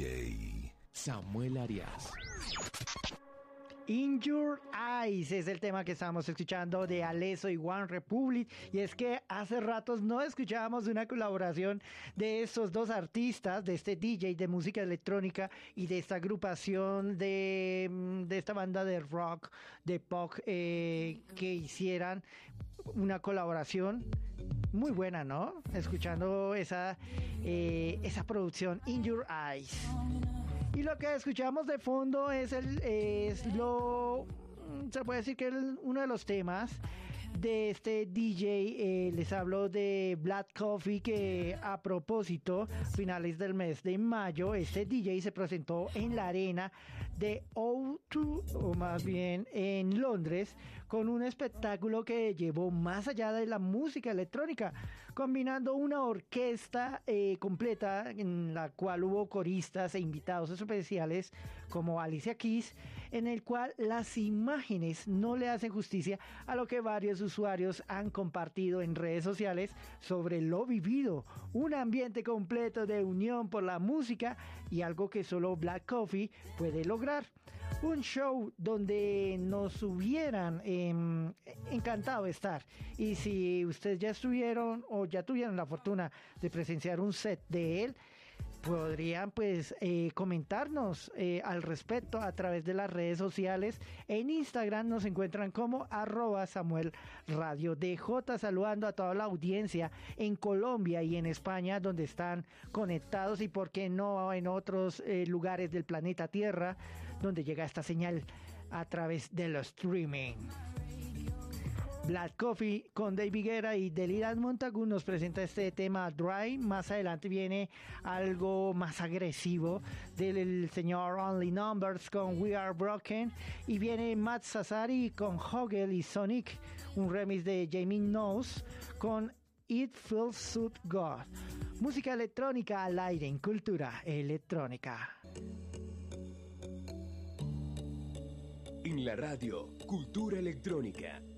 DJ Samuel Arias. In Your Eyes es el tema que estamos escuchando de Alesso y One Republic, y es que hace ratos no escuchábamos una colaboración de estos dos artistas, de este DJ de música electrónica y de esta agrupación de esta banda de rock, de pop, que hicieran una colaboración muy buena, ¿no? Escuchando esa producción In Your Eyes. Y lo que escuchamos de fondo se puede decir que es uno de los temas de este DJ. Les hablo de Black Coffee, que a propósito, finales del mes de mayo, este DJ se presentó en la arena de O2, o más bien en Londres, con un espectáculo que llevó más allá de la música electrónica, combinando una orquesta completa, en la cual hubo coristas e invitados especiales como Alicia Keys, en el cual las imágenes no le hacen justicia a lo que varios usuarios han compartido en redes sociales sobre lo vivido. Un ambiente completo de unión por la música y algo que solo Black Coffee puede lograr. Un show donde nos hubieran encantado estar. Y si ustedes ya estuvieron o ya tuvieron la fortuna de presenciar un set de él, podrían pues comentarnos al respecto a través de las redes sociales. En Instagram nos encuentran como @SamuelRadioDJ, saludando a toda la audiencia en Colombia y en España, donde están conectados, y por qué no en otros lugares del planeta Tierra, donde llega esta señal a través de los streaming. Black Coffee con David Guerra y Deliran Montagu nos presenta este tema Dry. Más adelante viene algo más agresivo del señor Only Numbers con We Are Broken, y viene Matt Sassari con Hogel y Sonic, un remix de Jamie Knowles con It Feels So Good. Música electrónica al aire en Cultura Electrónica. En la radio, Cultura Electrónica.